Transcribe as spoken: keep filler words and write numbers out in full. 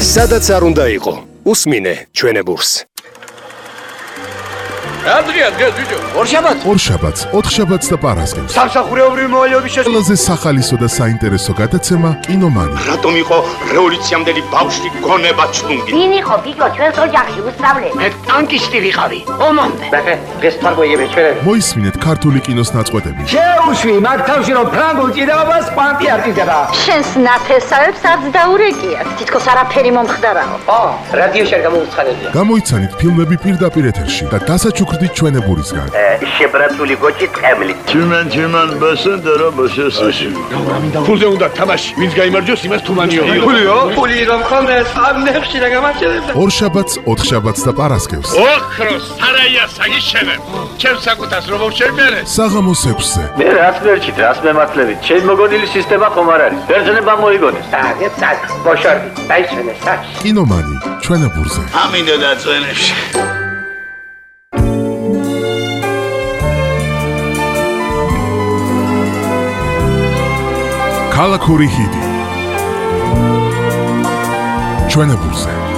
სადაც არ უნდა იყო, უსმინე ჩვენებურს. Adria, adria, ბიჭო. ორშაბათს. ორშაბათს, ოთხშაბათს და პარასკევს. სამსახურეობრივი მოვალეობის შესაძლებლობა. ყველაზე სახალისო და საინტერესო გადაცემა კინომანი. რატომ იყო რევოლუციამდელი ბავშვი გონება ჩუნგი? ვინ იყო ბიჭო ჩვენს ოჯახში უსწავლელი? მე ტანკისტი ვიყავი. ომამდე. ბახე, ეს თარგოიები ჩვენები. მოისმინეთ ქართული კინოს ნაწყვეტები. შეუშვი მაგ თავში რომ ფრანგულ ჭიდაობას პანტი არტიზდება. შენს ნათესავებს არც დაურეკიათ. თითქოს არაფერი მომხდარაო. ო, რადიოში არ გამოუცხადებია. გამოიცანით ფილმები პირდაპირ ეთერში და დასაჩუქრდით ჩვენებურისგან. შებრაცული გოჭი ტყემლით. Tümen tümen basın dara basıyorsun. ფულზე უნდა თამაში, ვინც გაიმარჯვოს, იმას თუმანიო. ფულიო? ფული რომ ხონდეს, ამ ნებში რა გამარჯვებდა. ორშაბათს, ოთხშაბათს და პარასკევს. ოქროს სარაია საგიშენებ. ჩემს საკუთას რომ მოვშერბერე. საღამოს ექვსზე. Ne rast verçit, rast mematlevit. Çel mogonili sistema xom ar არის. ბერძნება მოიგონეს. აგეთ სად, ბოშორდი, დაიშვენე სად. კინომანი ჩვენებურზე. ამინდა დაწვენებში. ქალაქური ჰიდი ჩვენებურზე.